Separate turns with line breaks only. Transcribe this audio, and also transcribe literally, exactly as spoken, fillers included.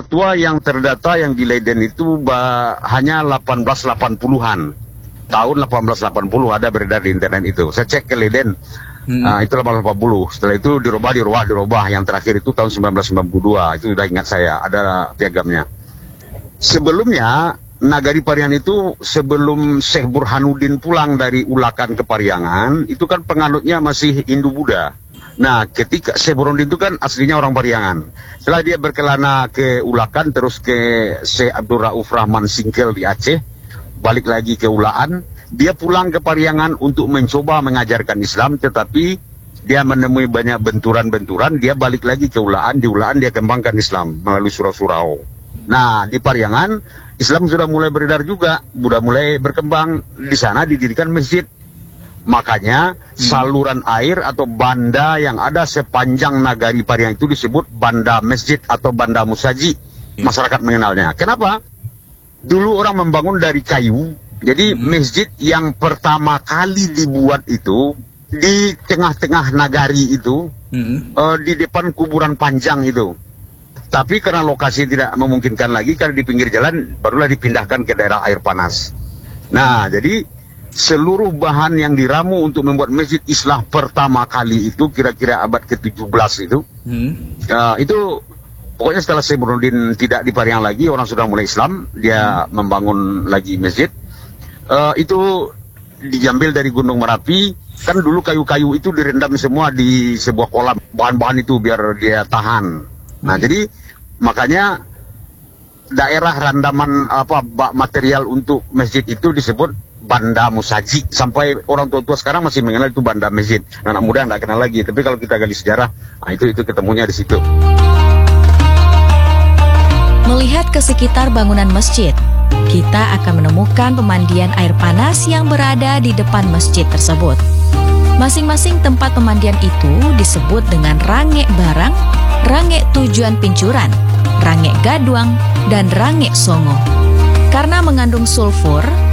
tua yang terdata yang di Leiden itu bah, hanya delapan belas delapan puluhan. Tahun delapan belas delapan puluh ada beredar di internet itu. Saya cek ke Leiden, hmm. uh, itu delapan belas delapan puluh. Setelah itu dirubah, dirubah, dirubah. Yang terakhir itu tahun sembilan belas sembilan puluh dua. Itu sudah ingat saya, ada piagamnya. Sebelumnya, Nagari Pariangan itu sebelum Syekh Burhanuddin pulang dari Ulakan ke Pariangan, itu kan penganutnya masih Hindu-Buddha. Nah, ketika Syekh Burhanuddin itu kan aslinya orang Pariangan. Setelah dia berkelana ke Ulakan, terus ke Syekh Abdul Rauf Rahman Singkel di Aceh, balik lagi ke Ulaan, dia pulang ke Pariangan untuk mencoba mengajarkan Islam, tetapi dia menemui banyak benturan-benturan, dia balik lagi ke Ulaan, di Ulaan dia kembangkan Islam melalui surau-surau. Nah, di Pariangan, Islam sudah mulai beredar juga, sudah mulai berkembang, di sana didirikan masjid. Makanya hmm. saluran air atau banda yang ada sepanjang Nagari Pariangan itu disebut banda masjid atau banda musaji. Hmm. Masyarakat mengenalnya. Kenapa? Dulu orang membangun dari kayu, jadi hmm. masjid yang pertama kali dibuat itu di tengah-tengah nagari itu, hmm. uh, di depan kuburan panjang itu. Tapi karena lokasi tidak memungkinkan lagi, karena di pinggir jalan, barulah dipindahkan ke daerah air panas. Nah, jadi seluruh bahan yang diramu untuk membuat masjid Islah pertama kali itu, kira-kira abad ke tujuh belas itu, hmm. uh, itu pokoknya setelah Syekh Burhanuddin tidak di Pariangan lagi, orang sudah mulai Islam, dia hmm. membangun lagi masjid. Uh, itu diambil dari Gunung Merapi, kan dulu kayu-kayu itu direndam semua di sebuah kolam, bahan-bahan itu biar dia tahan. Nah, hmm. jadi makanya daerah rendaman apa material untuk masjid itu disebut Banda Musaji. Sampai orang tua-tua sekarang masih mengenal itu Banda Masjid. Anak muda nggak kenal lagi. Tapi kalau kita gali sejarah, nah itu itu ketemunya di situ.
Melihat ke sekitar bangunan masjid, kita akan menemukan pemandian air panas yang berada di depan masjid tersebut. Masing-masing tempat pemandian itu disebut dengan Rangek Barang, Rangek Tujuan Pincuran, Rangek Gaduang, dan Rangek Songo. Karena mengandung sulfur,